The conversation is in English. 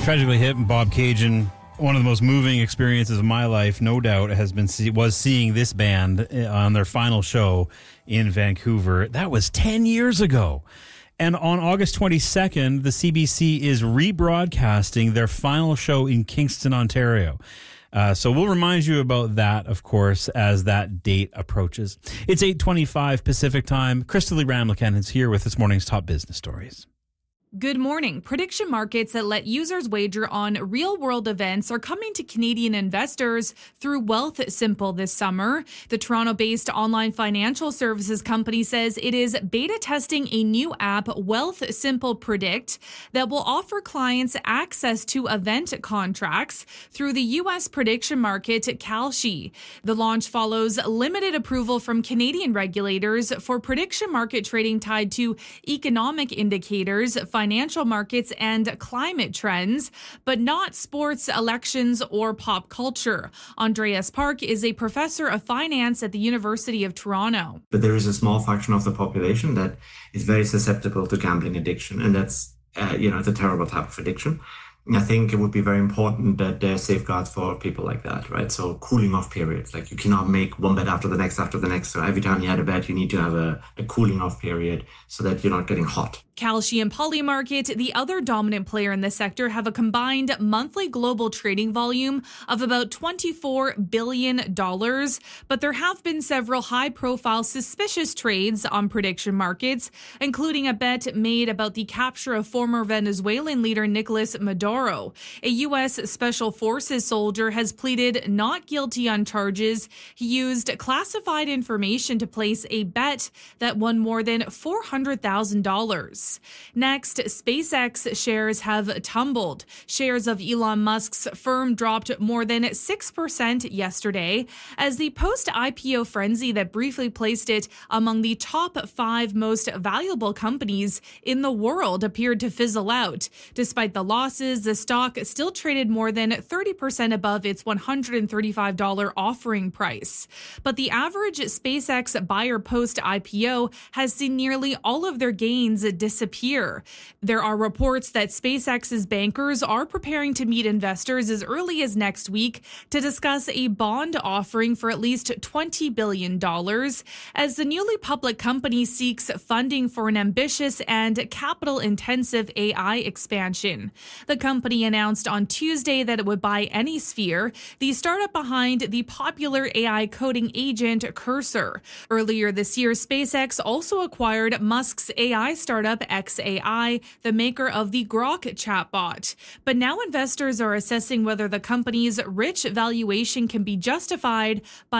Tragically hit, Bob Cajun. One of the most moving experiences of my life, no doubt, was seeing this band on their final show in Vancouver. That was 10 years ago. And on August 22nd, the CBC is rebroadcasting their final show in Kingston, Ontario. So we'll remind you about that, of course, as that date approaches. It's 8:25 Pacific time. Crystalie Ramlichan is here with this morning's top business stories. Good morning. Prediction markets that let users wager on real-world events are coming to Canadian investors through Wealthsimple this summer. The Toronto-based online financial services company says it is beta testing a new app, Wealthsimple Predict, that will offer clients access to event contracts through the U.S. prediction market, Kalshi. The launch follows limited approval from Canadian regulators for prediction market trading tied to economic indicators, financial markets, and climate trends, but not sports, elections, or pop culture. Andreas Park is a professor of finance at the University of Toronto. But there is a small fraction of the population that is very susceptible to gambling addiction, and that's, it's a terrible type of addiction. I think it would be very important that there are safeguards for people like that, right? So cooling off periods, like you cannot make one bet after the next. So every time you had a bet, you need to have a cooling off period so that you're not getting hot. Kalshi and Polymarket, the other dominant player in the sector, have a combined monthly global trading volume of about $24 billion, but there have been several high-profile suspicious trades on prediction markets, including a bet made about the capture of former Venezuelan leader Nicolas Maduro. A U.S. Special Forces soldier has pleaded not guilty on charges. He used classified information to place a bet that won more than $400,000. Next, SpaceX shares have tumbled. Shares of Elon Musk's firm dropped more than 6% yesterday as the post-IPO frenzy that briefly placed it among the top 5 most valuable companies in the world appeared to fizzle out. Despite the losses, the stock still traded more than 30% above its $135 offering price. But the average SpaceX buyer post-IPO has seen nearly all of their gains disappear. There are reports that SpaceX's bankers are preparing to meet investors as early as next week to discuss a bond offering for at least $20 billion as the newly public company seeks funding for an ambitious and capital-intensive AI expansion. The company announced on Tuesday that it would buy AnySphere, the startup behind the popular AI coding agent Cursor. Earlier this year, SpaceX also acquired Musk's AI startup xAI, the maker of the Grok chatbot. But now investors are assessing whether the company's rich valuation can be justified by